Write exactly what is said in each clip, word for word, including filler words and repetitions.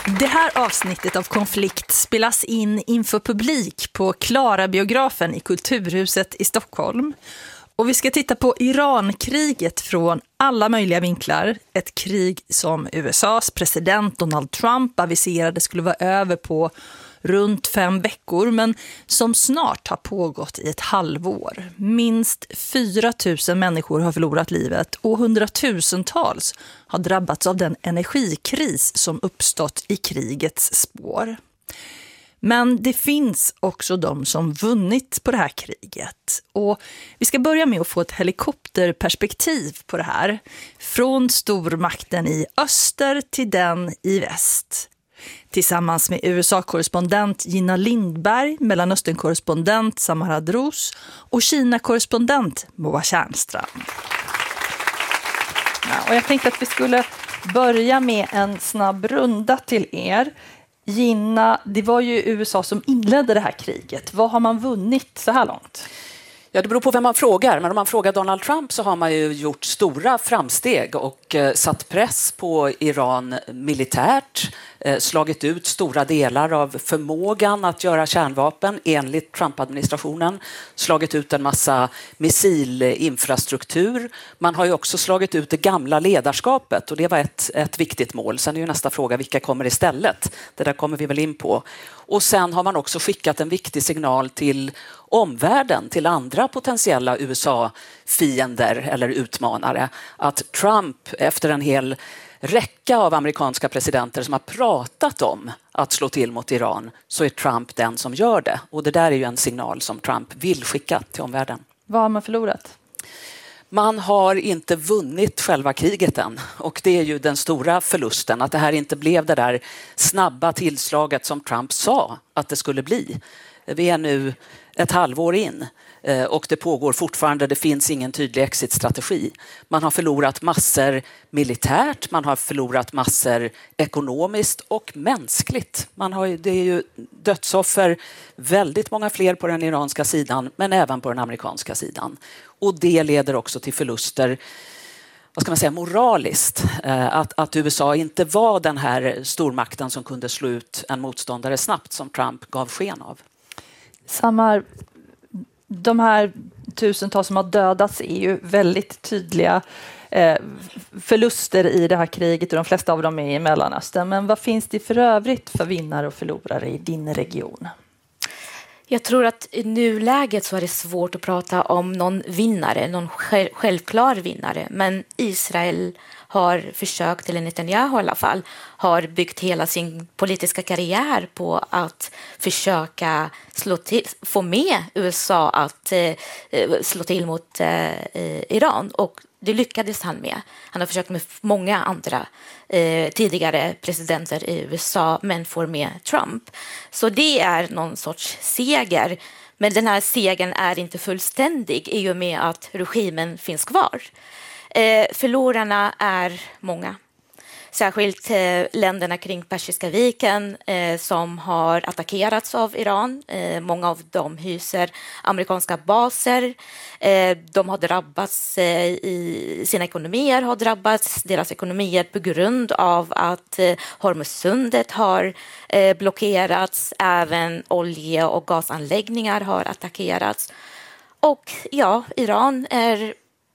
Det här avsnittet av Konflikt spelas in inför publik på Klara-biografen i Kulturhuset i Stockholm. Och vi ska titta på Irankriget från alla möjliga vinklar. Ett krig som U S A:s president Donald Trump aviserade skulle vara över på runt fem veckor, men som snart har pågått i ett halvår. Minst fyra tusen människor har förlorat livet och hundratusentals har drabbats av den energikris som uppstått i krigets spår. Men det finns också de som vunnit på det här kriget. Och vi ska börja med att få ett helikopterperspektiv på det här. Från stormakten i öster till den i väst. Tillsammans med U S A-korrespondent Gina Lindberg, Mellanöstern-korrespondent Samara Drous och Kina-korrespondent Moa Tjärnstrand. Ja, och jag tänkte att vi skulle börja med en snabb runda till er. Gina, det var ju U S A som inledde det här kriget. Vad har man vunnit så här långt? Ja, det beror på vem man frågar. Men om man frågar Donald Trump så har man ju gjort stora framsteg och eh, satt press på Iran militärt, eh, slagit ut stora delar av förmågan att göra kärnvapen enligt Trump-administrationen, slagit ut en massa missilinfrastruktur. Man har ju också slagit ut det gamla ledarskapet och det var ett, ett viktigt mål. Sen är ju nästa fråga, vilka kommer istället? Det där kommer vi väl in på. Och sen har man också skickat en viktig signal till omvärlden, till andra potentiella U S A-fiender eller utmanare, att Trump efter en hel räcka av amerikanska presidenter som har pratat om att slå till mot Iran, så är Trump den som gör det. Och det där är ju en signal som Trump vill skicka till omvärlden. Vad har man förlorat? Man har inte vunnit själva kriget än, och det är ju den stora förlusten, att det här inte blev det där snabba tillslaget som Trump sa att det skulle bli. Vi är nu ett halvår in och det pågår fortfarande, det finns ingen tydlig exit-strategi. Man har förlorat massor militärt, man har förlorat massor ekonomiskt och mänskligt. Man har, det är ju dödsoffer, väldigt många fler på den iranska sidan men även på den amerikanska sidan. Och det leder också till förluster, vad ska man säga, moraliskt. Att, att U S A inte var den här stormakten som kunde slå ut en motståndare snabbt som Trump gav sken av. Samar, de här tusentals som har dödats är ju väldigt tydliga eh, förluster i det här kriget och de flesta av dem är i Mellanöstern. Men vad finns det för övrigt för vinnare och förlorare i din region? Jag tror att i nuläget så är det svårt att prata om någon vinnare, någon själv, självklar vinnare. Men Israel har försökt, eller Netanyahu i alla fall, har byggt hela sin politiska karriär på att försöka slå till, få med U S A att eh, slå till mot eh, Iran. Och det lyckades han med. Han har försökt med många andra eh, tidigare presidenter i U S A, men får med Trump. Så det är någon sorts seger. Men den här segern är inte fullständig i och med att regimen finns kvar. Eh, förlorarna är många. Särskilt eh, länderna kring Persiska viken eh, som har attackerats av Iran. Eh, många av dem hyser amerikanska baser. Eh, de har drabbats eh, i sina ekonomier, har drabbats deras ekonomier på grund av att eh, Hormuzsundet har eh, blockerats. Även olje- och gasanläggningar har attackerats. Och ja, Iran är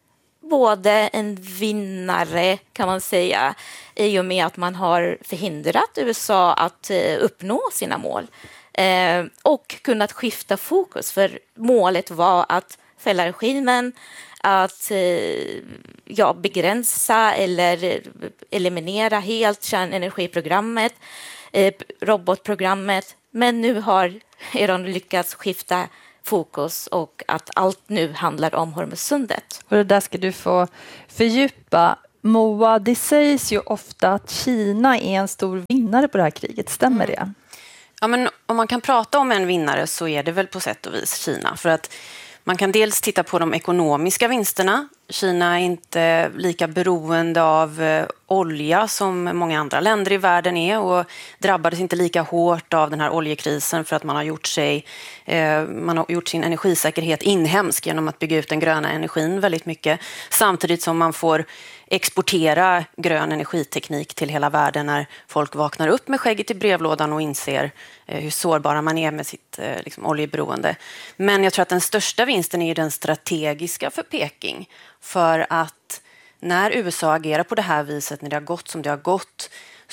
både en vinnare kan man säga i och med att man har förhindrat U S A att uppnå sina mål eh, och kunnat skifta fokus, för målet var att fälla regimen, att eh, ja, begränsa eller eliminera helt kärnenergiprogrammet, eh, robotprogrammet, men nu har Iran lyckats skifta fokus och att allt nu handlar om Hormuzsundet. Och det där ska du få fördjupa. Moa, det sägs ju ofta att Kina är en stor vinnare på det här kriget. Stämmer det? Ja, men om man kan prata om en vinnare så är det väl på sätt och vis Kina. För att man kan dels titta på de ekonomiska vinsterna. Kina är inte lika beroende av eh, olja som många andra länder i världen är och drabbades inte lika hårt av den här oljekrisen för att man har gjort sig eh, man har gjort sin energisäkerhet inhemsk genom att bygga ut den gröna energin väldigt mycket, samtidigt som man får exportera grön energiteknik till hela världen när folk vaknar upp med skägget i brevlådan och inser eh, hur sårbara man är med sitt eh, liksom oljeberoende. Men jag tror att den största vinsten är ju den strategiska för Peking. För att när U S A agerar på det här viset, när det har gått som det har gått,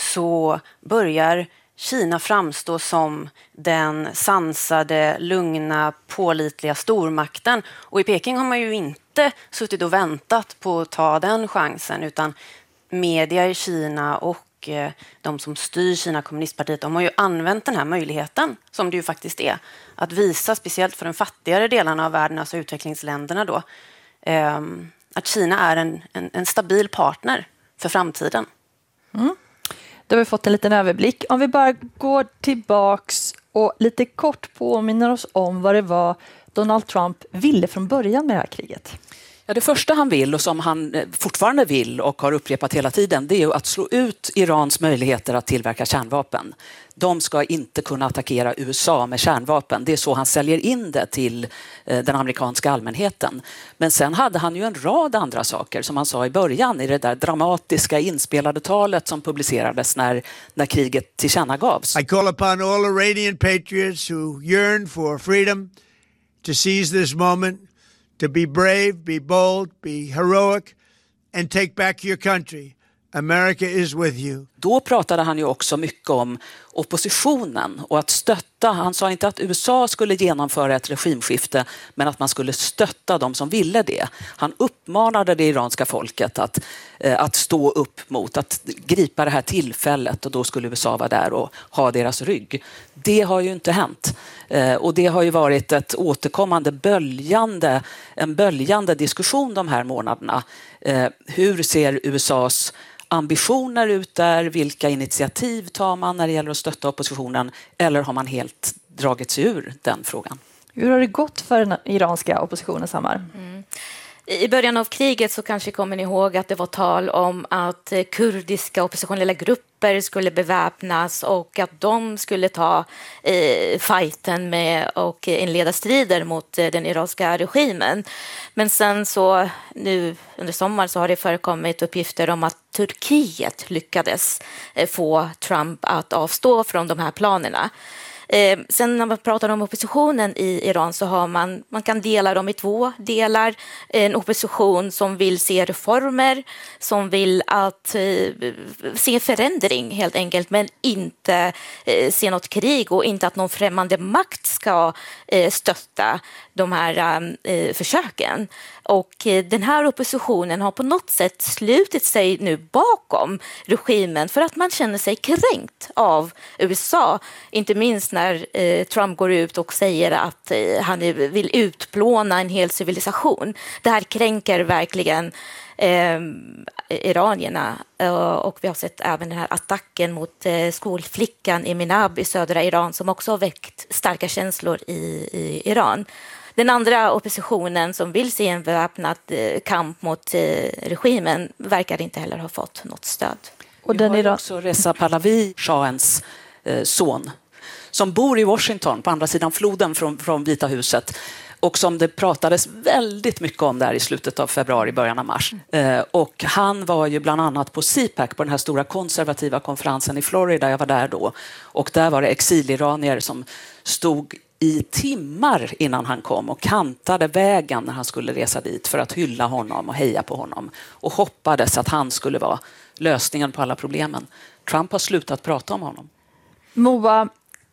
så börjar Kina framstå som den sansade, lugna, pålitliga stormakten. Och i Peking har man ju inte suttit och väntat på att ta den chansen, utan media i Kina och eh, de som styr Kina, kommunistpartiet, de har ju använt den här möjligheten, som det ju faktiskt är, att visa speciellt för de fattigare delarna av världen, alltså utvecklingsländerna då, eh, att Kina är en, en, en stabil partner för framtiden. Mm. Då har vi fått en liten överblick. Om vi bara går tillbaks och lite kort påminner oss om vad det var Donald Trump ville från början med det här kriget. Ja, det första han vill och som han fortfarande vill och har upprepat hela tiden, det är ju att slå ut Irans möjligheter att tillverka kärnvapen. De ska inte kunna attackera U S A med kärnvapen. Det är så han säljer in det till den amerikanska allmänheten. Men sen hade han ju en rad andra saker som han sa i början i det där dramatiska inspelade talet som publicerades när, när kriget tillkännagavs. I call upon all Iranian patriots who yearn for freedom to seize this moment, to be brave, be bold, be heroic and take back your country. America is with you. Då pratade han ju också mycket om oppositionen och att stötta. Han sa inte att U S A skulle genomföra ett regimskifte, men att man skulle stötta de som ville det. Han uppmanade det iranska folket att, att stå upp mot, att gripa det här tillfället, och då skulle U S A vara där och ha deras rygg. Det har ju inte hänt. Och det har ju varit ett återkommande böljande, en böljande diskussion de här månaderna. Hur ser U S A:s ambitioner ut där? Vilka initiativ tar man när det gäller att stötta oppositionen? Eller har man helt dragit sig ur den frågan? Hur har det gått för den iranska oppositionen, Samar? Mm. I början av kriget så kanske kommer ni ihåg att det var tal om att kurdiska oppositionella grupper skulle beväpnas och att de skulle ta eh, fighten med och inleda strider mot eh, den iranska regimen. Men sen så nu under sommaren så har det förekommit uppgifter om att Turkiet lyckades eh, få Trump att avstå från de här planerna. Eh, sen när man pratar om oppositionen i Iran så har man, man kan dela dem i två delar. En opposition som vill se reformer, som vill att eh, se förändring helt enkelt, men inte eh, se något krig och inte att någon främmande makt ska eh, stötta de här eh, försöken. Och eh, den här oppositionen har på något sätt slutit sig nu bakom regimen för att man känner sig kränkt av U S A. Inte minst när eh, Trump går ut och säger att eh, han vill utplåna en hel civilisation. Det här kränker verkligen eh, iranierna. Uh, och vi har sett även den här attacken mot uh, skolflickan i Minab i södra Iran som också har väckt starka känslor i, i Iran. Den andra oppositionen som vill se en beväpnad uh, kamp mot uh, regimen verkar inte heller ha fått något stöd. Och den är också Reza Pahlavi, shahens uh, son, som bor i Washington på andra sidan floden från, från Vita huset. Och som det pratades väldigt mycket om där i slutet av februari, början av mars. Eh, och han var ju bland annat på C PAC, på den här stora konservativa konferensen i Florida. Jag var där då. Och där var det exiliranier som stod i timmar innan han kom och kantade vägen när han skulle resa dit för att hylla honom och heja på honom. Och hoppades att han skulle vara lösningen på alla problemen. Trump har slutat prata om honom. Moa,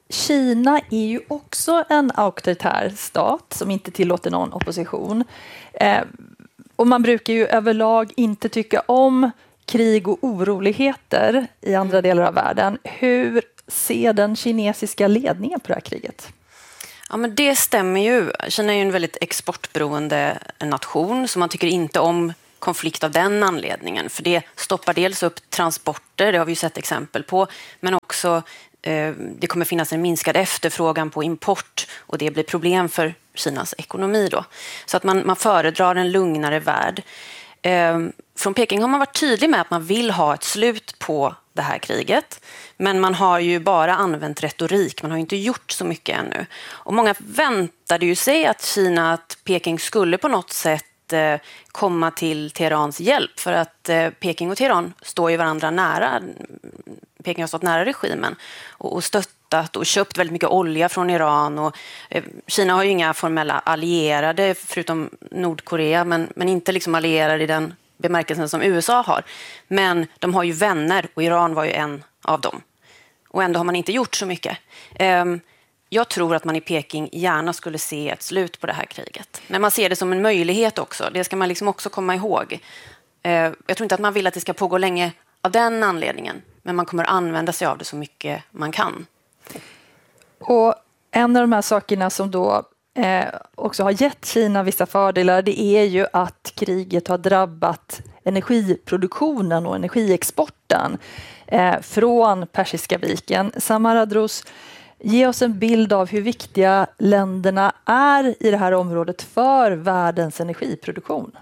Kina är ju också en auktoritär stat som inte tillåter någon opposition. Eh, och man brukar ju överlag inte tycka om krig och oroligheter i andra delar av världen. Hur ser den kinesiska ledningen på det här kriget? Ja, men det stämmer ju. Kina är ju en väldigt exportberoende nation, så man tycker inte om konflikt av den anledningen. För det stoppar dels upp transporter, det har vi ju sett exempel på, men också det kommer finnas en minskad efterfrågan på import och det blir problem för Kinas ekonomi då. Så att man, man föredrar en lugnare värld. Från Peking har man varit tydlig med att man vill ha ett slut på det här kriget. Men man har ju bara använt retorik, man har inte gjort så mycket ännu. Och många väntade ju sig att Kina, att Peking skulle på något sätt att eh, komma till Teherans hjälp, för att eh, Peking och Teheran står ju varandra nära. Peking har stått nära regimen och, och stöttat och köpt väldigt mycket olja från Iran. Och, eh, Kina har ju inga formella allierade förutom Nordkorea, men, men inte liksom allierade i den bemärkelsen som U S A har. Men de har ju vänner och Iran var ju en av dem. Och ändå har man inte gjort så mycket. Eh, Jag tror att man i Peking gärna skulle se ett slut på det här kriget. Men man ser det som en möjlighet också. Det ska man liksom också komma ihåg. Jag tror inte att man vill att det ska pågå länge av den anledningen. Men man kommer använda sig av det så mycket man kan. Och en av de här sakerna som då eh, också har gett Kina vissa fördelar, det är ju att kriget har drabbat energiproduktionen och energiexporten eh, från Persiska viken. Samar Adros, ge oss en bild av hur viktiga länderna är i det här området för världens energiproduktion.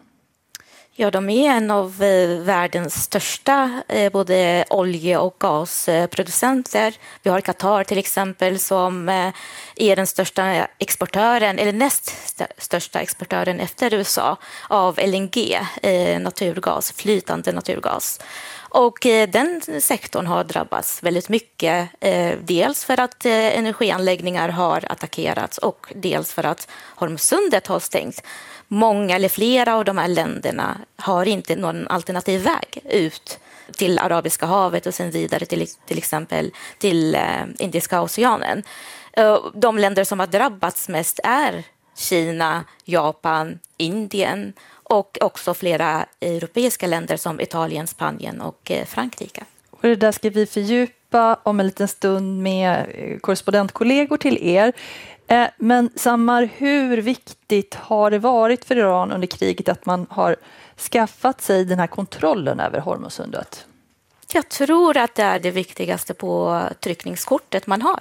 Ja, de är en av eh, världens största eh, både olje- och gasproducenter. Vi har Qatar till exempel som eh, är den största exportören, eller näst st- största exportören efter U S A av L N G, eh, naturgas, flytande naturgas. Och eh, den sektorn har drabbats väldigt mycket, eh, dels för att eh, energianläggningar har attackerats och dels för att Hormuzsundet har stängt. Många eller flera av de här länderna har inte någon alternativ väg ut till Arabiska havet och sen vidare till, till exempel till eh, Indiska oceanen. Eh, de länder som har drabbats mest är Kina, Japan, Indien och också flera europeiska länder som Italien, Spanien och eh, Frankrike. Och det där ska vi fördjupa om en liten stund med korrespondentkollegor till er. Men Samar, hur viktigt har det varit för Iran under kriget att man har skaffat sig den här kontrollen över Hormuzsundet? Jag tror att det är det viktigaste på tryckningskortet man har.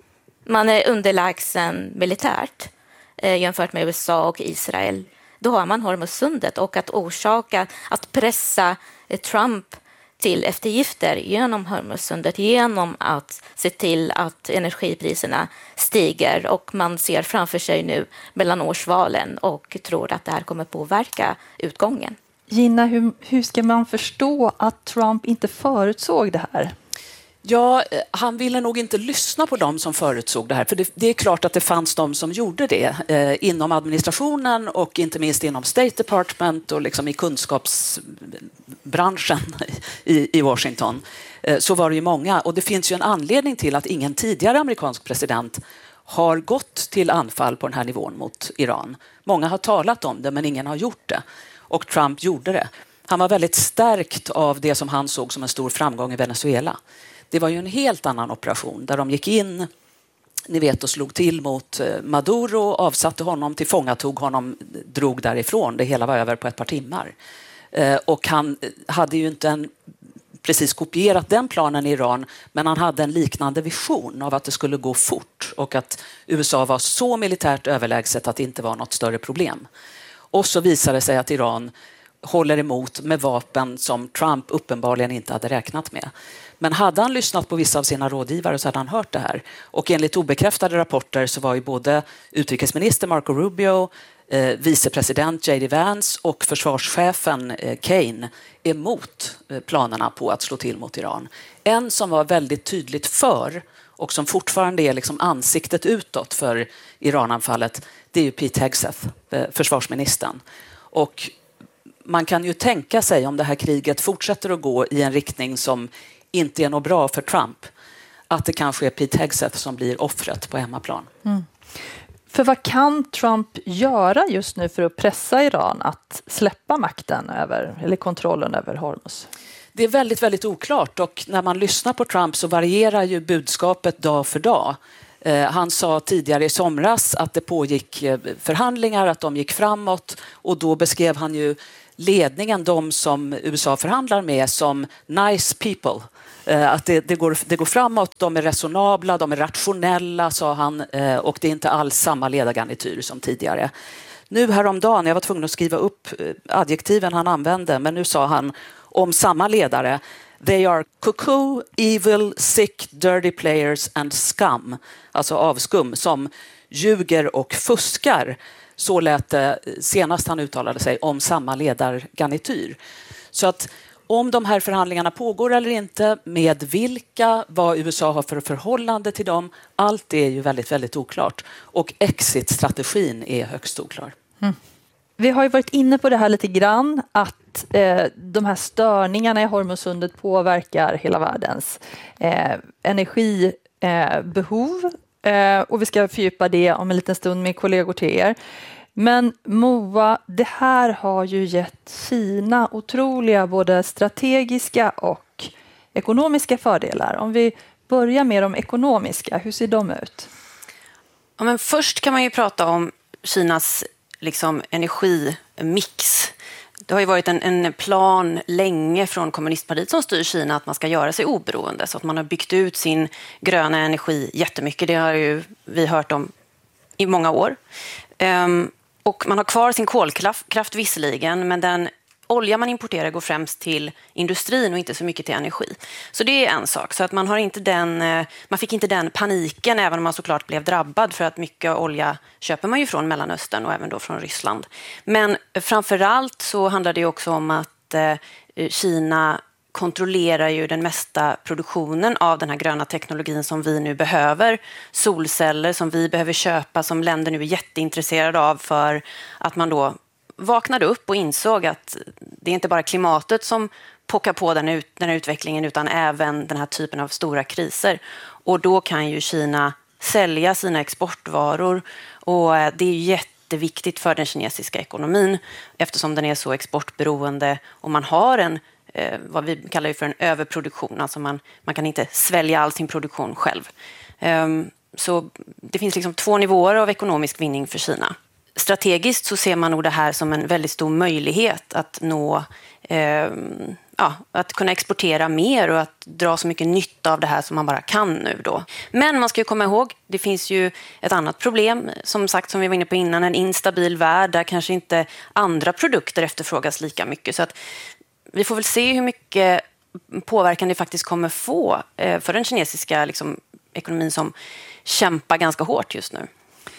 Man är underlägsen militärt eh, jämfört med U S A och Israel. Då har man Hormuzsundet och att orsaka, att pressa eh, Trump till eftergifter genom Hormuzsundet, genom att se till att energipriserna stiger, och man ser framför sig nu mellanårsvalen och tror att det här kommer påverka utgången. Gina, hur, hur ska man förstå att Trump inte förutsåg det här? Ja, han ville nog inte lyssna på dem som förutsåg det här. För det, det är klart att det fanns de som gjorde det eh, inom administrationen och inte minst inom State Department och liksom i kunskapsbranschen i, i Washington. Eh, så var det ju många. Och det finns ju en anledning till att ingen tidigare amerikansk president har gått till anfall på den här nivån mot Iran. Många har talat om det, men ingen har gjort det. Och Trump gjorde det. Han var väldigt stärkt av det som han såg som en stor framgång i Venezuela. Det var ju en helt annan operation där de gick in, ni vet, och slog till mot Maduro, avsatte honom, tillfångatog honom, drog därifrån. Det hela var över på ett par timmar. Och han hade ju inte en, precis kopierat den planen i Iran, men han hade en liknande vision av att det skulle gå fort och att U S A var så militärt överlägset att det inte var något större problem. Och så visade det sig att Iran håller emot med vapen som Trump uppenbarligen inte hade räknat med. Men hade han lyssnat på vissa av sina rådgivare så hade han hört det här. Och enligt obekräftade rapporter så var ju både utrikesminister Marco Rubio, eh, vicepresident J D Vance och försvarschefen eh, Kane emot eh, planerna på att slå till mot Iran. En som var väldigt tydligt för och som fortfarande är liksom ansiktet utåt för Irananfallet, det är ju Pete Hegseth, eh, försvarsministern. Och man kan ju tänka sig, om det här kriget fortsätter att gå i en riktning som inte är något bra för Trump, att det kanske är Pete Hegseth som blir offret på hemmaplan. Mm. För vad kan Trump göra just nu för att pressa Iran att släppa makten över, eller kontrollen över Hormuz? Det är väldigt, väldigt oklart, och när man lyssnar på Trump så varierar ju budskapet dag för dag. Han sa tidigare i somras att det pågick förhandlingar, att de gick framåt, och då beskrev han ju ledningen, de som U S A förhandlar med, som nice people. Att det, det, går, det går framåt, de är resonabla, de är rationella, sa han, och det är inte alls samma ledargarnityr som tidigare. Nu häromdagen, jag var tvungen att skriva upp adjektiven han använde, men nu sa han om samma ledare: they are cuckoo, evil, sick, dirty players and scum. Alltså avskum, som ljuger och fuskar. Så lät det senast han uttalade sig om samma ledargarnityr. Så att om de här förhandlingarna pågår eller inte, med vilka, vad U S A har för förhållande till dem, allt det är ju väldigt, väldigt oklart. Och exit-strategin är högst oklar. Mm. Vi har ju varit inne på det här lite grann, att eh, de här störningarna i Hormuzsundet påverkar hela världens eh, energibehov. Eh, och vi ska fördjupa det om en liten stund med kollegor till er. Men Moa, det här har ju gett Kina otroliga både strategiska och ekonomiska fördelar. Om vi börjar med de ekonomiska, hur ser de ut? Ja, men först kan man ju prata om Kinas liksom, energimix. Det har ju varit en, en plan länge från kommunistpartiet som styr Kina att man ska göra sig oberoende. Så att man har byggt ut sin gröna energi jättemycket. Det har ju vi hört om i många år. Um, och man har kvar sin kolkraft kraft visserligen, men den olja man importerar går främst till industrin och inte så mycket till energi. Så det är en sak. Så att man, har inte den, man fick inte den paniken, även om man såklart blev drabbad, för att mycket olja köper man ju från Mellanöstern och även då från Ryssland. Men framförallt så handlar det också om att eh, Kina kontrollerar ju den mesta produktionen av den här gröna teknologin som vi nu behöver. Solceller som vi behöver köpa, som länder nu är jätteintresserade av, för att man då vaknade upp och insåg att det är inte bara klimatet som pockar på den, ut, den här utvecklingen, utan även den här typen av stora kriser. Och då kan ju Kina sälja sina exportvaror, och det är jätteviktigt för den kinesiska ekonomin eftersom den är så exportberoende, och man har en eh, vad vi kallar ju för en överproduktion, alltså man, man kan inte svälja all sin produktion själv. Um, så det finns liksom två nivåer av ekonomisk vinning för Kina. Strategiskt så ser man nog det här som en väldigt stor möjlighet att nå, eh, ja, att kunna exportera mer och att dra så mycket nytta av det här som man bara kan nu då. Men man ska ju komma ihåg, det finns ju ett annat problem, som sagt, som vi var inne på innan, en instabil värld där kanske inte andra produkter efterfrågas lika mycket. Så att vi får väl se hur mycket påverkan det faktiskt kommer få eh, för den kinesiska liksom, ekonomin som kämpar ganska hårt just nu.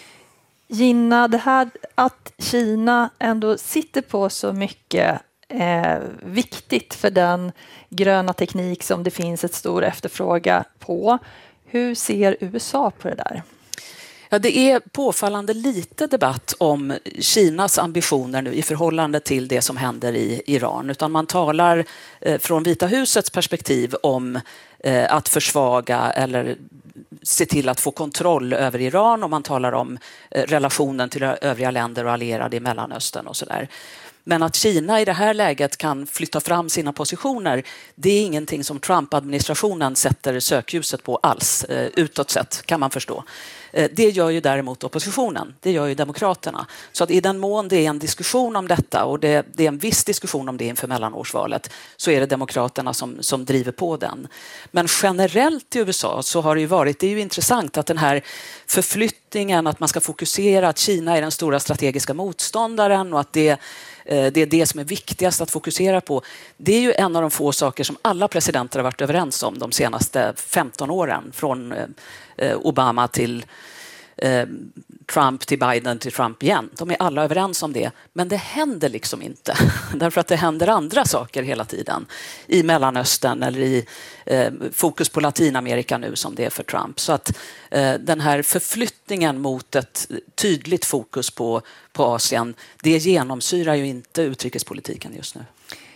Gina, det här att Kina ändå sitter på så mycket eh, viktigt för den gröna teknik som det finns ett stor efterfrågan på. Hur ser U S A på det där? Ja, det är påfallande lite debatt om Kinas ambitioner nu i förhållande till det som händer i Iran. Utan man talar eh, från Vita husets perspektiv om eh, att försvaga eller se till att få kontroll över Iran, och man talar om eh, relationen till övriga länder och allierade i Mellanöstern och sådär. Men att Kina i det här läget kan flytta fram sina positioner, det är ingenting som Trump-administrationen sätter sökljuset på alls, eh, utåt sett kan man förstå. Eh, det gör ju däremot oppositionen, det gör ju demokraterna. Så att i den mån det är en diskussion om detta, och det, det är en viss diskussion om det inför mellanårsvalet, så är det demokraterna som, som driver på den. Men generellt i U S A så har det ju varit, det är ju intressant att den här förflyttningen, att man ska fokusera att Kina är den stora strategiska motståndaren och att det Det är det som är viktigast att fokusera på. Det är ju en av de få saker som alla presidenter har varit överens om de senaste femton åren. Från Obama till Trump till Biden till Trump igen. De är alla överens om det. Men det händer liksom inte. Därför att det händer andra saker hela tiden. I Mellanöstern eller i eh, fokus på Latinamerika nu som det är för Trump. Så att eh, den här förflyttningen mot ett tydligt fokus på, på Asien, det genomsyrar ju inte utrikespolitiken just nu.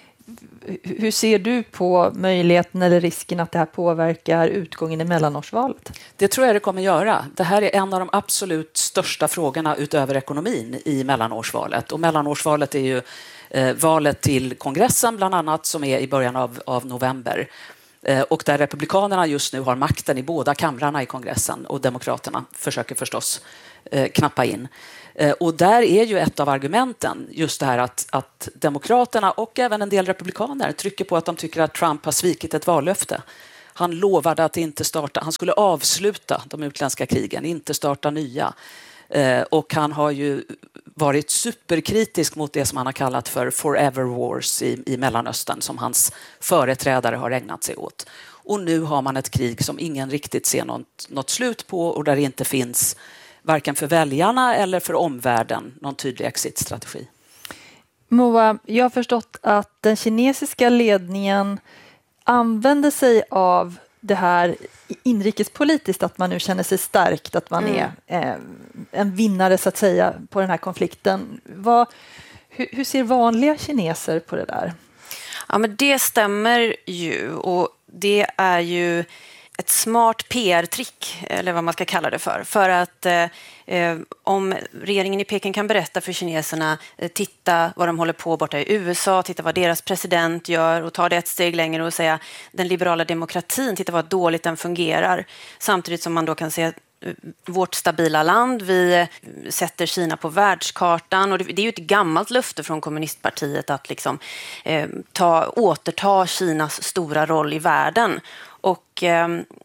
Hur ser du på möjligheten eller risken att det här påverkar utgången i mellanårsvalet? Det tror jag det kommer göra. Det här är en av de absolut största frågorna utöver ekonomin i mellanårsvalet. Och mellanårsvalet är ju eh, valet till kongressen bland annat, som är i början av, av november. Eh, och där republikanerna just nu har makten i båda kamrarna i kongressen, och demokraterna försöker förstås eh, knappa in. Och där är ju ett av argumenten just det här att, att demokraterna och även en del republikaner trycker på att de tycker att Trump har svikit ett vallöfte. Han lovade att inte starta, han skulle avsluta de utländska krigen, inte starta nya. Och han har ju varit superkritisk mot det som han har kallat för forever wars i, i Mellanöstern, som hans företrädare har ägnat sig åt. Och nu har man ett krig som ingen riktigt ser något, något slut på, och där det inte finns varken för väljarna eller för omvärlden någon tydlig exit-strategi. Moa, jag har förstått att den kinesiska ledningen använder sig av det här inrikespolitiskt, att man nu känner sig stärkt, att man mm. är eh, en vinnare så att säga på den här konflikten. Vad, hur, hur ser vanliga kineser på det där? Ja, men det stämmer ju, och det är ju ett smart P R-trick, eller vad man ska kalla det för. För att eh, om regeringen i Peking kan berätta för kineserna, eh, titta vad de håller på borta i U S A, titta vad deras president gör, och ta det ett steg längre och säga den liberala demokratin, titta vad dåligt den fungerar. Samtidigt som man då kan se vårt stabila land, vi sätter Kina på världskartan, och det, det är ju ett gammalt löfte från kommunistpartiet att liksom, eh, ta, återta Kinas stora roll i världen. Och eh,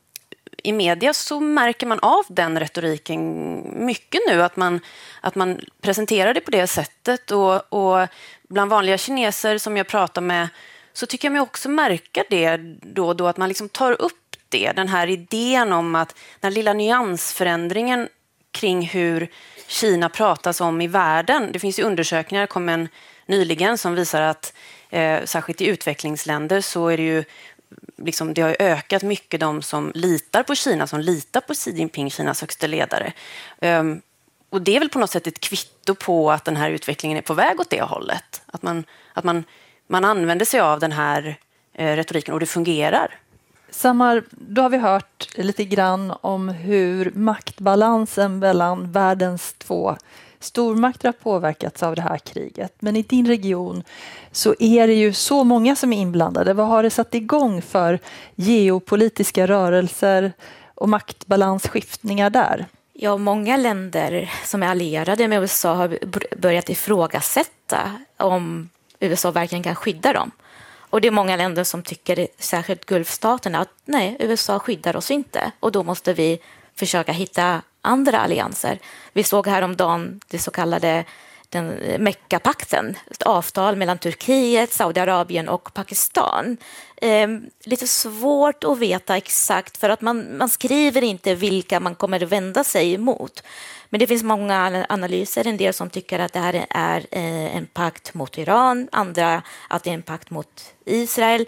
i media så märker man av den retoriken mycket nu, att man, att man presenterar det på det sättet, och, och bland vanliga kineser som jag pratar med så tycker jag mig också märka det då och då, att man liksom tar upp det, den här idén om att den lilla nyansförändringen kring hur Kina pratas om i världen. Det finns ju undersökningar, det kom en nyligen, som visar att eh, särskilt i utvecklingsländer så är det ju liksom, det har ökat mycket de som litar på Kina, som litar på Xi Jinping, Kinas högsta ledare. Um, och det är väl på något sätt ett kvitto på att den här utvecklingen är på väg åt det hållet. Att man, att man, man använder sig av den här eh, retoriken, och det fungerar. Samar, då har vi hört lite grann om hur maktbalansen mellan världens två stormakter har påverkats av det här kriget. Men i din region så är det ju så många som är inblandade. Vad har det satt igång för geopolitiska rörelser och maktbalansskiftningar där? Ja, många länder som är allierade med U S A har börjat ifrågasätta om U S A verkligen kan skydda dem. Och det är många länder som tycker, särskilt Gulfstaterna, att nej, U S A skyddar oss inte. Och då måste vi försöka hitta andra allianser. Vi såg häromdagen det så kallade den Mecca-pakten, ett avtal mellan Turkiet, Saudiarabien och Pakistan. Eh, lite svårt att veta exakt, för att man, man skriver inte vilka man kommer att vända sig emot. Men det finns många analyser, en del som tycker att det här är en pakt mot Iran, andra att det är en pakt mot Israel.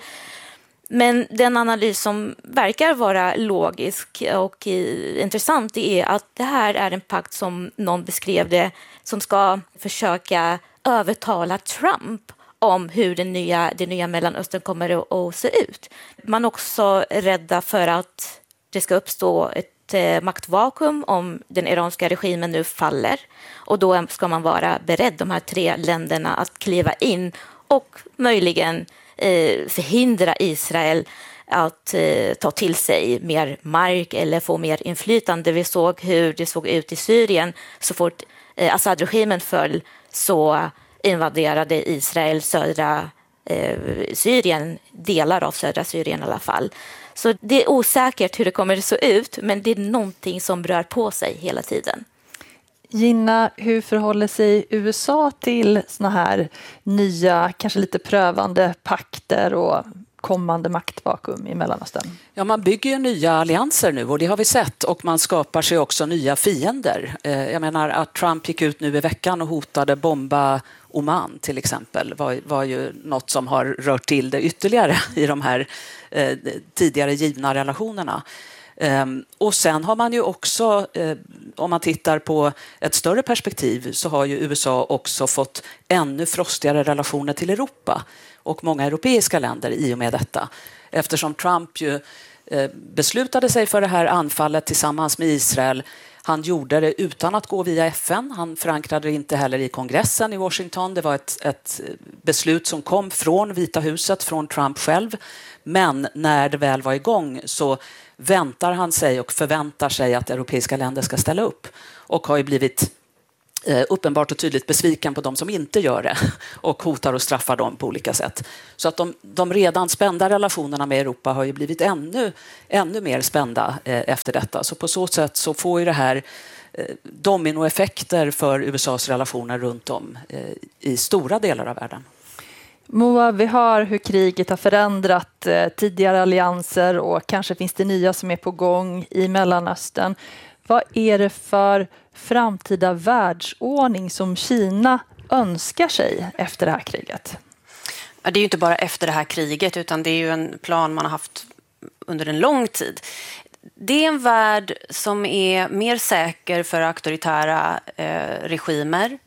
Men den analys som verkar vara logisk och intressant är att det här är en pakt som någon beskrev det, som ska försöka övertala Trump om hur den nya, det nya Mellanöstern kommer att se ut. Man är också rädda för att det ska uppstå ett maktvakuum om den iranska regimen nu faller, och då ska man vara beredd, de här tre länderna, att kliva in och möjligen eh, förhindra Israel att eh, ta till sig mer mark eller få mer inflytande. Vi såg hur det såg ut i Syrien. Så fort eh, Assad-regimen föll så invaderade Israel södra eh, Syrien, delar av södra Syrien i alla fall. Så det är osäkert hur det kommer att se ut, men det är någonting som rör på sig hela tiden. Gina, hur förhåller sig U S A till såna här nya, kanske lite prövande pakter och kommande maktvakuum i Mellanöstern? Ja, man bygger ju nya allianser nu, och det har vi sett, och man skapar sig också nya fiender. Jag menar att Trump gick ut nu i veckan och hotade bomba Oman till exempel var, var ju något som har rört till det ytterligare i de här eh, tidigare givna relationerna. Um, och sen har man ju också, eh, om man tittar på ett större perspektiv, så har ju U S A också fått ännu frostigare relationer till Europa och många europeiska länder i och med detta. Eftersom Trump ju eh, beslutade sig för det här anfallet tillsammans med Israel. Han gjorde det utan att gå via F N. Han förankrade det inte heller i kongressen i Washington. Det var ett, ett beslut som kom från Vita huset, från Trump själv. Men när det väl var igång så väntar han sig och förväntar sig att europeiska länder ska ställa upp. Och har ju blivit eh, uppenbart och tydligt besviken på de som inte gör det. Och hotar och straffar dem på olika sätt. Så att de, de redan spända relationerna med Europa har ju blivit ännu, ännu mer spända eh, efter detta. Så på så sätt så får ju det här eh, dominoeffekter för U S A:s relationer runt om eh, i stora delar av världen. Moa, vi hör hur kriget har förändrat eh, tidigare allianser, och kanske finns det nya som är på gång i Mellanöstern. Vad är det för framtida världsordning som Kina önskar sig efter det här kriget? Ja, det är ju inte bara efter det här kriget, utan det är ju en plan man har haft under en lång tid. Det är en värld som är mer säker för auktoritära eh, regimer,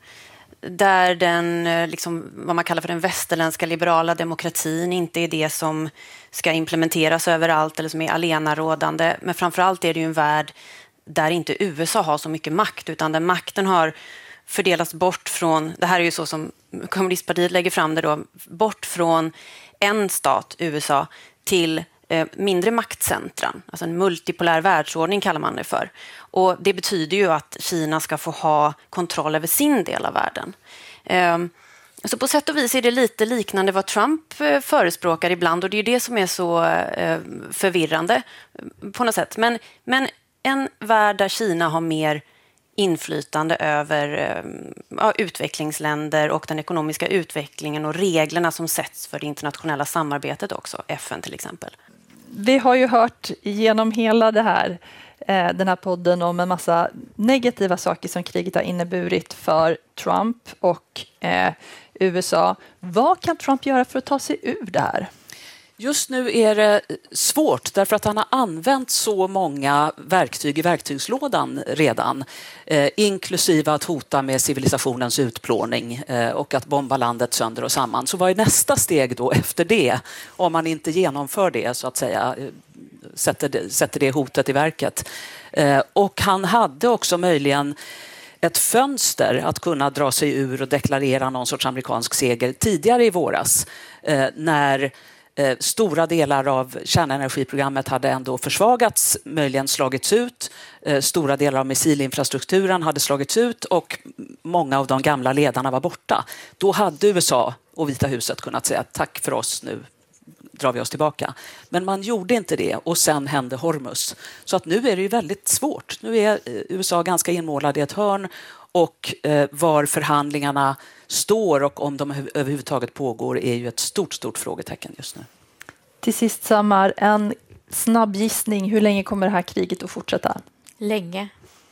där den, liksom, vad man kallar för den västerländska liberala demokratin inte är det som ska implementeras överallt eller som är allenarådande. Men framförallt är det ju en värld där inte U S A har så mycket makt, utan där makten har fördelats bort från, det här är ju så som kommunistpartiet lägger fram det då, bort från en stat, U S A, till eh, mindre maktcentran. Alltså en multipolär världsordning kallar man det för. Och det betyder ju att Kina ska få ha kontroll över sin del av världen. Eh, så på sätt och vis är det lite liknande vad Trump eh, förespråkar ibland, och det är ju det som är så eh, förvirrande på något sätt. Men, men en värld där Kina har mer inflytande över ja, utvecklingsländer och den ekonomiska utvecklingen och reglerna som sätts för det internationella samarbetet också, F N till exempel. Vi har ju hört genom hela det här, eh, den här podden om en massa negativa saker som kriget har inneburit för Trump och eh, U S A. Vad kan Trump göra för att ta sig ur det här? Just nu är det svårt därför att han har använt så många verktyg i verktygslådan redan, eh, inklusive att hota med civilisationens utplåning eh, och att bomba landet sönder och samman. Så vad är nästa steg då efter det, om man inte genomför det, så att säga, eh, sätter, det, sätter det hotet i verket? Eh, och han hade också möjligen ett fönster att kunna dra sig ur och deklarera någon sorts amerikansk seger tidigare i våras, eh, när Eh, stora delar av kärnenergiprogrammet hade ändå försvagats, möjligen slagits ut. Eh, stora delar av missilinfrastrukturen hade slagits ut och många av de gamla ledarna var borta. Då hade U S A och Vita huset kunnat säga tack för oss, nu drar vi oss tillbaka. Men man gjorde inte det, och sen hände Hormuz. Så att nu är det ju väldigt svårt. Nu är U S A ganska inmålad i ett hörn, och eh, var förhandlingarna står och om de överhuvudtaget pågår är ju ett stort, stort frågetecken just nu. Till sist, Samar, en snabb gissning. Hur länge kommer det här kriget att fortsätta? Länge.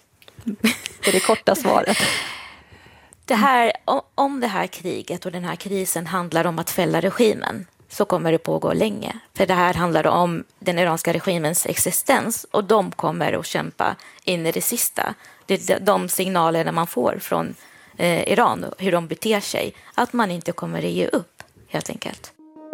Det är det korta svaret. Det här, om det här kriget och den här krisen handlar om att fälla regimen, så kommer det pågå länge. För det här handlar om den iranska regimens existens, och de kommer att kämpa in i det sista. Det är de signalerna man får från eh, Iran, hur de beter sig, att man inte kommer att ge upp, helt enkelt.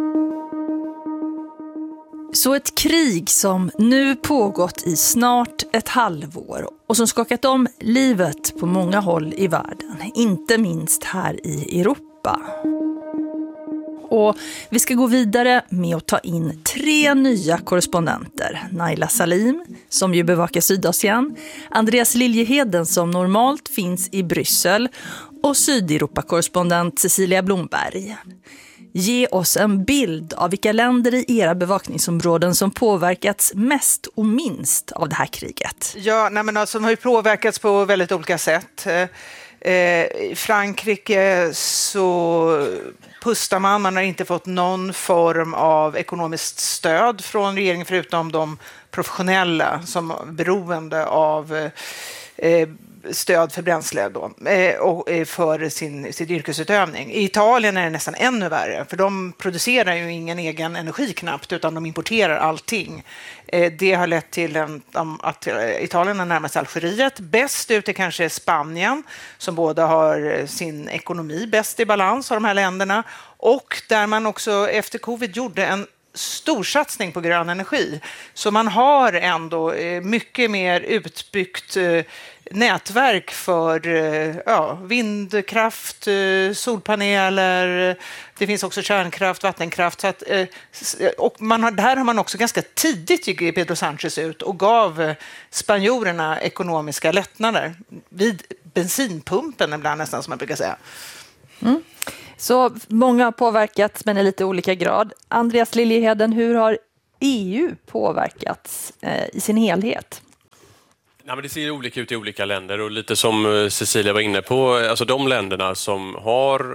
Så ett krig som nu pågått i snart ett halvår och som skakat om livet på många håll i världen, inte minst här i Europa. Och vi ska gå vidare med att ta in tre nya korrespondenter. Naila Salim, som ju bevakar Sydasien, Andreas Liljeheden, som normalt finns i Bryssel, och Sydeuropa-korrespondent Cecilia Blomberg. Ge oss en bild av vilka länder i era bevakningsområden som påverkats mest och minst av det här kriget. Ja, nej men alltså, de har ju påverkats på väldigt olika sätt. I Frankrike så pustar man, man har inte fått någon form av ekonomiskt stöd från regeringen förutom de professionella som är beroende av eh, stöd för bränsle då, eh, och för sin, sin yrkesutövning. I Italien är det nästan ännu värre, för de producerar ju ingen egen energi knappt, utan de importerar allting. Eh, det har lett till en, att Italien är närmast Algeriet. Bäst ute kanske är Spanien, som båda har sin ekonomi bäst i balans av de här länderna, och där man också efter covid gjorde en storsatsning på grön energi. Så man har ändå mycket mer utbyggt nätverk för ja, vindkraft, solpaneler, det finns också kärnkraft, vattenkraft. Så att, och man har, där har man också ganska tidigt gick Pedro Sánchez ut och gav spanjorerna ekonomiska lättnader vid bensinpumpen ibland, nästan, som man brukar säga. Mm. Så många har påverkats, men i lite olika grad. Andreas Liljeheden, hur har E U påverkats eh, i sin helhet? Nej, men det ser olika ut i olika länder, och lite som Cecilia var inne på, alltså de länderna som har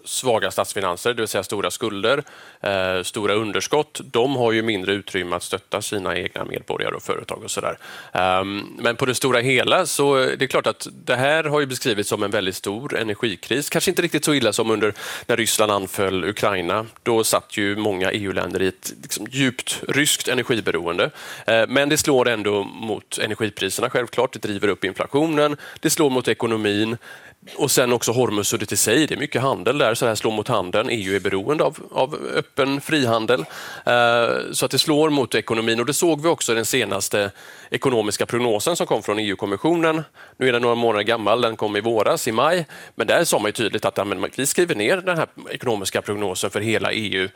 svaga statsfinanser, det vill säga stora skulder, eh, stora underskott, de har ju mindre utrymme att stötta sina egna medborgare och företag och sådär. Um, men på det stora hela så är det klart att det här har ju beskrivits som en väldigt stor energikris. Kanske inte riktigt så illa som under när Ryssland anföll Ukraina. Då satt ju många E U-länder i ett liksom, djupt ryskt energiberoende. Uh, men det slår ändå mot energipriserna självklart. Det driver upp inflationen. Det slår mot ekonomin. Och sen också Hormuzsundet i sig, det är mycket handel där, så det här slår mot handeln. E U är beroende av, av öppen frihandel, eh, så att det slår mot ekonomin. Och det såg vi också i den senaste ekonomiska prognosen som kom från E U-kommissionen. Nu är den några månader gammal, den kom i våras, i maj. Men där sa man ju tydligt att ja, men vi skriver ner den här ekonomiska prognosen för hela E U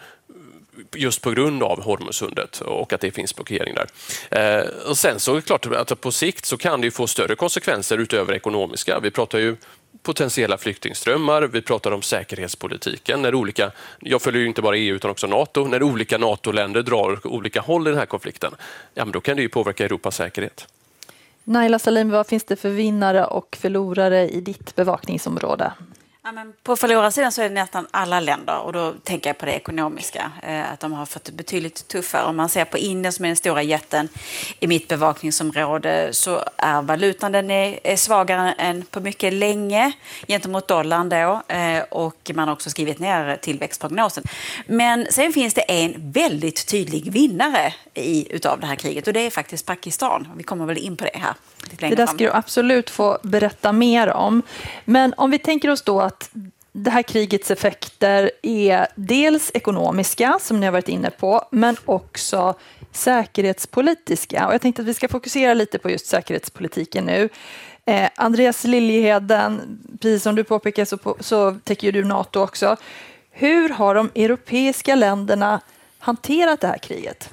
just på grund av Hormuzsundet och att det finns blockering där. Eh, och sen så är det klart att på sikt så kan det ju få större konsekvenser utöver ekonomiska. Vi pratar ju potentiella flyktingströmmar, vi pratar om säkerhetspolitiken. När olika, jag följer ju inte bara E U utan också NATO. När olika NATO-länder drar åt olika håll i den här konflikten, ja, men då kan det ju påverka Europas säkerhet. Naila Salim, vad finns det för vinnare och förlorare i ditt bevakningsområde? Ja, men på förlorarsidan så är det nästan alla länder, och då tänker jag på det ekonomiska, eh, att de har fått det betydligt tuffare. Om man ser på Indien som är den stora jätten i mitt bevakningsområde, så är valutan den är, är svagare än på mycket länge gentemot dollarn då, eh, och man har också skrivit ner tillväxtprognosen. Men sen finns det en väldigt tydlig vinnare i, utav det här kriget, och det är faktiskt Pakistan. Vi kommer väl in på det här. Det där ska du absolut få berätta mer om. Men om vi tänker oss då att det här krigets effekter är dels ekonomiska, som ni har varit inne på, men också säkerhetspolitiska. Och jag tänkte att vi ska fokusera lite på just säkerhetspolitiken nu. Eh, Andreas Liljeheden, precis som du påpekar så, på, så täcker ju du NATO också. Hur har de europeiska länderna hanterat det här kriget?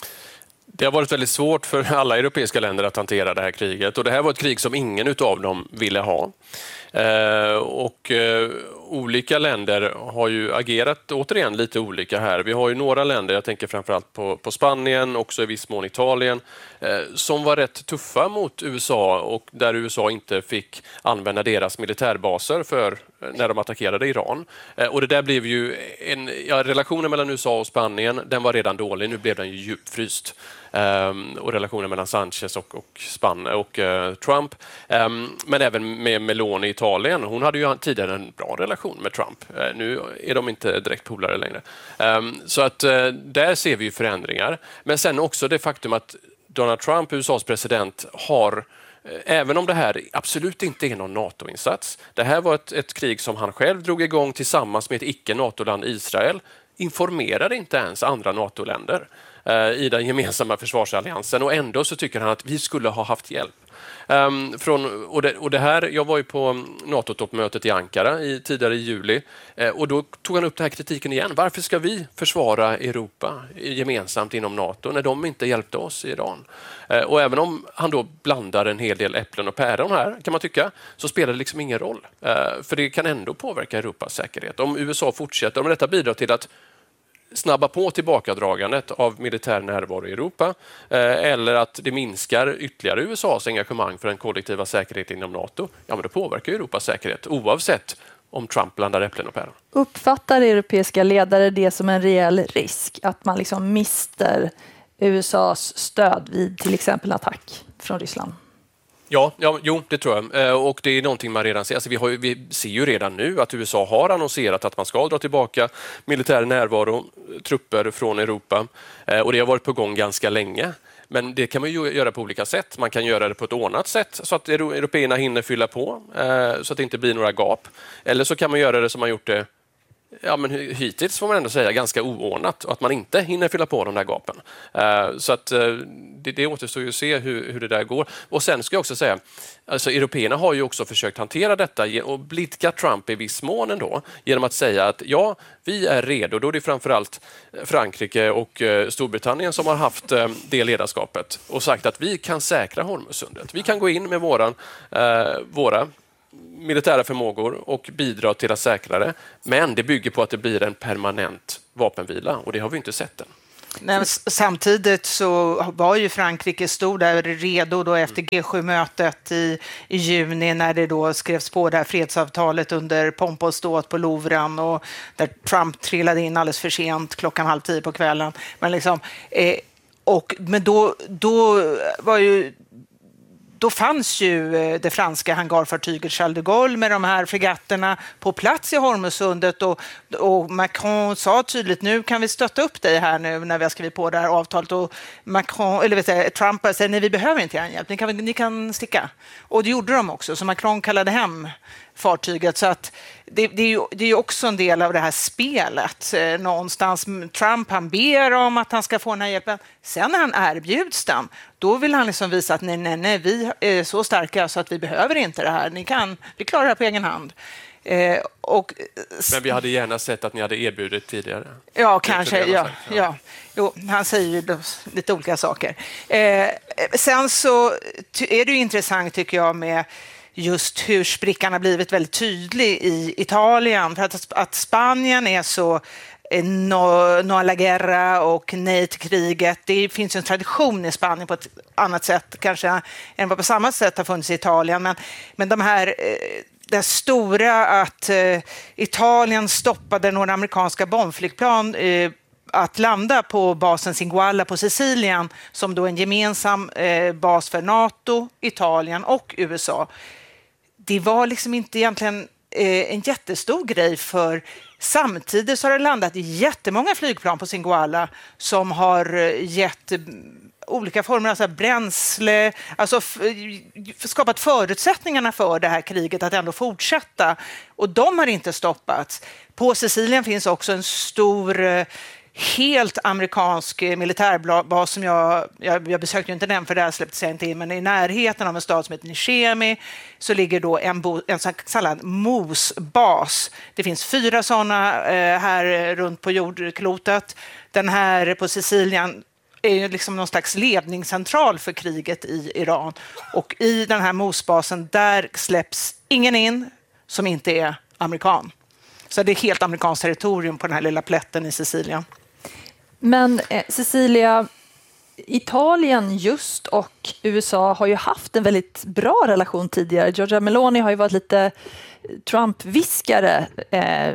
Det har varit väldigt svårt för alla europeiska länder att hantera det här kriget. Och det här var ett krig som ingen av dem ville ha. Eh, och eh, olika länder har ju agerat återigen lite olika här. Vi har ju några länder, jag tänker framförallt på, på Spanien, också i viss mån Italien, eh, som var rätt tuffa mot U S A och där U S A inte fick använda deras militärbaser för när de attackerade Iran. Eh, och det där blev ju en, ja, relationen mellan U S A och Spanien, den var redan dålig, nu blev den ju djupfryst. Um, och relationen mellan Sanchez och, och, Span och uh, Trump. Um, men även med Meloni i Italien. Hon hade ju tidigare en bra relation med Trump. Uh, nu är de inte direkt polare längre. Um, så att uh, där ser vi ju förändringar. Men sen också det faktum att Donald Trump, U S A:s president, har, även om det här absolut inte är någon NATO-insats, det här var ett, ett krig som han själv drog igång tillsammans med ett icke-NATO-land, Israel, informerade inte ens andra NATO-länder i den gemensamma försvarsalliansen, och ändå så tycker han att vi skulle ha haft hjälp. Um, från, och, det, och det här, jag var ju på NATO-toppmötet i Ankara i, tidigare i juli, eh, och då tog han upp den här kritiken igen. Varför ska vi försvara Europa gemensamt inom NATO när de inte hjälpte oss i Iran? Eh, och även om han då blandar en hel del äpplen och päron här, kan man tycka, så spelar det liksom ingen roll. Eh, för det kan ändå påverka Europas säkerhet. Om U S A fortsätter, om detta bidrar till att snabba på tillbakadragandet av militär närvaro i Europa, eh, eller att det minskar ytterligare U S A:s engagemang för den kollektiva säkerheten inom NATO, ja, men det påverkar Europas säkerhet oavsett om Trump blandar äpplen och päron. Uppfattar europeiska ledare det som en reell risk att man liksom mister U S A:s stöd vid till exempel attack från Ryssland? Ja, ja, jo, det tror jag. Och det är någonting man redan ser. Alltså vi, har, vi ser ju redan nu att U S A har annonserat att man ska dra tillbaka militär närvaro, trupper från Europa. Och det har varit på gång ganska länge. Men det kan man ju göra på olika sätt. Man kan göra det på ett ordnat sätt så att européerna hinner fylla på, så att det inte blir några gap. Eller så kan man göra det som man gjort det, ja, men hittills får man ändå säga ganska oordnat, och att man inte hinner fylla på de där gapen. Uh, så att uh, det, det återstår ju att se hur, hur det där går. Och sen ska jag också säga, alltså européerna har ju också försökt hantera detta och blidka Trump i viss mån ändå, genom att säga att ja, vi är redo. Då är det framförallt Frankrike och uh, Storbritannien som har haft uh, det ledarskapet och sagt att vi kan säkra Hormuzsundet. Vi kan gå in med våran, uh, våra militära förmågor och bidra till att säkra det. Men det bygger på att det blir en permanent vapenvila, och det har vi inte sett än. Nej, samtidigt så var ju Frankrike stod där redo då efter G sju-mötet i, i juni när det då skrevs på det här fredsavtalet under pomp och ståt på Louvren och där Trump trillade in alldeles för sent klockan halv tio på kvällen. Men, liksom, eh, och, men då, då var ju Då fanns ju det franska hangarfartyget Charles de Gaulle med de här fregatterna på plats i Hormuzsundet och, och Macron sa tydligt nu kan vi stötta upp dig här nu när vi har skrivit på det här avtalet och Macron, eller vet jag, Trump säger nej vi behöver inte er hjälp, ni kan, ni kan sticka. Och det gjorde de också så Macron kallade hem fartyget så att det, det, är ju, det är ju också en del av det här spelet eh, någonstans. Trump han ber om att han ska få den här hjälpen. Sen när han erbjuds den, då vill han liksom visa att nej, nej, nej, vi är så starka så att vi behöver inte det här. Ni kan, vi klarar det här på egen hand. Eh, och, Men vi hade gärna sett att ni hade erbjudit tidigare. Ja, kanske. Ja, ja. Ja. Jo, han säger ju lite olika saker. Eh, sen så är det ju intressant tycker jag med just hur sprickan har blivit väldigt tydlig i Italien. För att, att Spanien är så no, no alla guerra och nej till kriget. Det finns ju en tradition i Spanien på ett annat sätt kanske än vad på samma sätt har funnits i Italien. Men, men de här... Det stora att eh, Italien stoppade några amerikanska bombflygplan eh, att landa på basen Singoalla på Sicilien som då en gemensam eh, bas för NATO, Italien och U S A. Det var liksom inte egentligen eh, en jättestor grej för samtidigt så har det landat jättemånga flygplan på Singoalla som har gett olika former av så här bränsle, alltså skapat förutsättningarna för det här kriget att ändå fortsätta. Och de har inte stoppats. På Sicilien finns också en stor, helt amerikansk militärbas som jag, jag, jag besökte ju inte den för det här släpptes jag inte in, men i närheten av en stad som heter Nicemi så ligger då en, bo, en så kallad mosbas. Det finns fyra sådana eh, här runt på jordklotet. Den här på Sicilien är ju liksom någon slags ledningscentral för kriget i Iran. Och i den här mosbasen, där släpps ingen in som inte är amerikan. Så det är helt amerikanskt territorium på den här lilla plätten i Sicilien. Men eh, Cecilia, Italien just och U S A har ju haft en väldigt bra relation tidigare. Giorgia Meloni har ju varit lite Trump-viskare eh,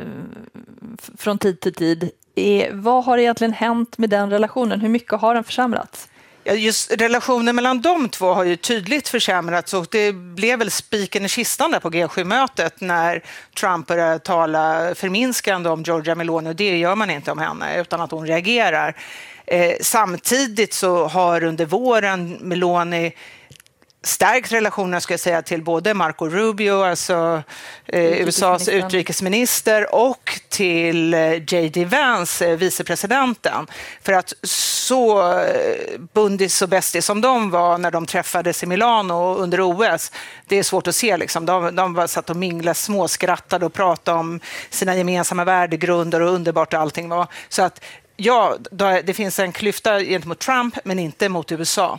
från tid till tid. Eh, vad har egentligen hänt med den relationen? Hur mycket har den försämrats? Ja, just relationen mellan de två har ju tydligt försämrats och det blev väl spiken i kistan där på G sju-mötet när Trump började tala förminskande om Giorgia Meloni och det gör man inte om henne utan att hon reagerar. Eh, samtidigt så har under våren Meloni stärkt relationerna ska jag säga till både Marco Rubio, alltså eh, U S A:s utrikesminister och till eh, J D Vance, eh, vicepresidenten. För att så eh, bundis och bästis som de var när de träffades i Milano under O S, det är svårt att se. Liksom. De, de var satt och minglade, småskrattade och pratade om sina gemensamma värdegrunder och underbart allting var. Så att ja, det finns en klyfta gentemot Trump men inte mot U S A.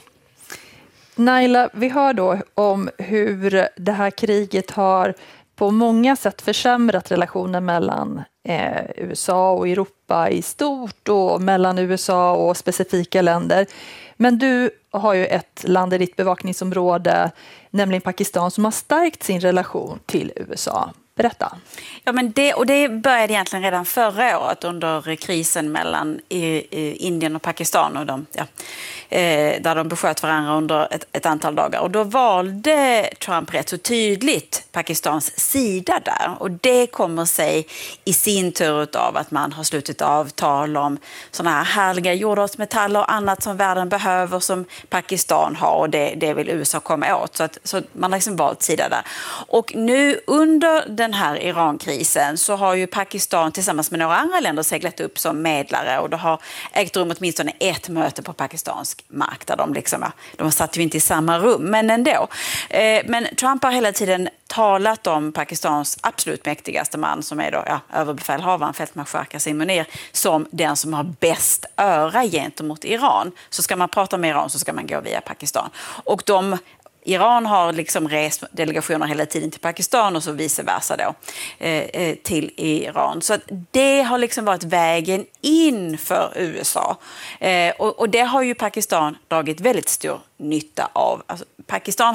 Naila, vi hör då om hur det här kriget har på många sätt försämrat relationen mellan eh, U S A och Europa i stort och mellan U S A och specifika länder. Men du har ju ett land i ditt bevakningsområde, nämligen Pakistan, som har stärkt sin relation till U S A. Berätta. Ja, men det, och det började egentligen redan förra året under krisen mellan i, i Indien och Pakistan och de, ja, eh, där de besköt varandra under ett, ett antal dagar. Och då valde Trump rätt så tydligt Pakistans sida där. Och det kommer sig i sin tur av att man har slutit avtal om sådana här härliga jordartsmetaller och annat som världen behöver som Pakistan har och det, det vill U S A komma åt. Så, att, så man har liksom valt sida där. Och nu under den här Irankrisen så har ju Pakistan tillsammans med några andra länder seglat upp som medlare och det har ägt rum åtminstone ett möte på pakistansk mark där de liksom, de satt ju inte i samma rum, men ändå. Men Trump har hela tiden talat om Pakistans absolut mäktigaste man som är då, ja, överbefälhavaren fältmarskalk Qasim Munir som den som har bäst öra gentemot Iran. Så ska man prata med Iran så ska man gå via Pakistan. Och de Iran har liksom rest delegationer hela tiden till Pakistan och så vice versa då eh, till Iran. Så att det har liksom varit vägen in för U S A. Eh, och, och det har ju Pakistan dragit väldigt stor nytta av. Alltså, Pakistan